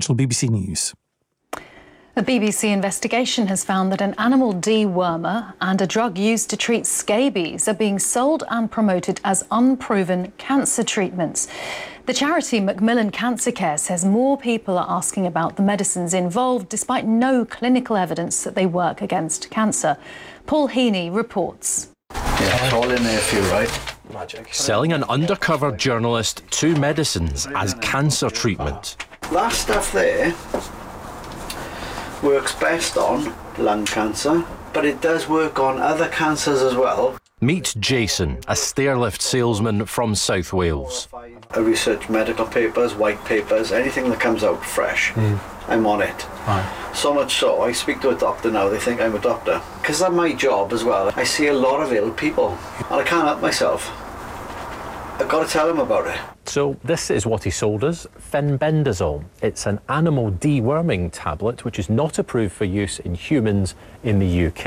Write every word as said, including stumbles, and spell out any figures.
Central B B C News. A B B C investigation has found that an animal dewormer and a drug used to treat scabies are being sold and promoted as unproven cancer treatments. The charity Macmillan Cancer Care says more people are asking about the medicines involved despite no clinical evidence that they work against cancer. Paul Heaney reports. Yeah, it's all in there for you, right? Magic. Selling an undercover journalist two medicines as cancer treatment. That stuff there works best on lung cancer, but it does work on other cancers as well. Meet Jason, a stairlift salesman from South Wales. I research medical papers, white papers, anything that comes out fresh. Mm. I'm on it. Right. So much so, I speak to a doctor now, they think I'm a doctor. Because that's my job as well. I see a lot of ill people, and I can't help myself. I've got to tell them about it. So this is what he sold us, fenbendazole. It's an animal deworming tablet which is not approved for use in humans in the U K.